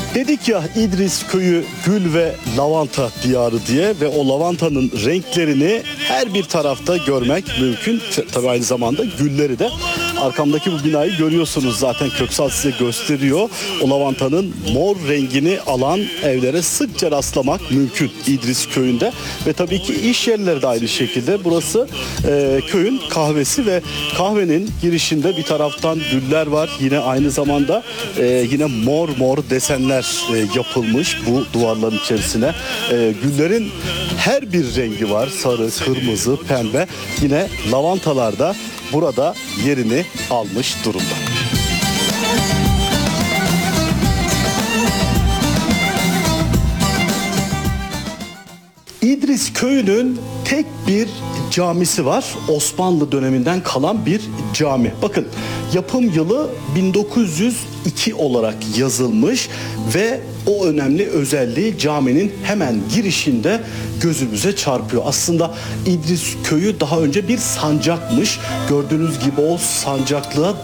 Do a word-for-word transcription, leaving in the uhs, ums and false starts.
Dedik ya İdris köyü gül ve lavanta diyarı diye ve o lavantanın renklerini her bir tarafta görmek mümkün. Tabii aynı zamanda gülleri de. Arkamdaki bu binayı görüyorsunuz zaten, Köksal size gösteriyor. O lavantanın mor rengini alan evlere sıkça rastlamak mümkün İdris köyünde. Ve tabii ki iş yerleri de aynı şekilde. Burası e, köyün kahvesi ve kahvenin girişinde bir taraftan güller var. Yine aynı zamanda e, yine mor mor desenler e, yapılmış bu duvarların içerisine. E, güllerin her bir rengi var. Sarı, kırmızı, pembe. Yine lavantalar da burada yerini almış durumda. İdris köyünün tek bir camisi var. Osmanlı döneminden kalan bir cami. Bakın, yapım yılı bin dokuz yüz iki olarak yazılmış ve o önemli özelliği caminin hemen girişinde gözümüze çarpıyor. Aslında İdris köyü daha önce bir sancakmış. Gördüğünüz gibi o sancaklığa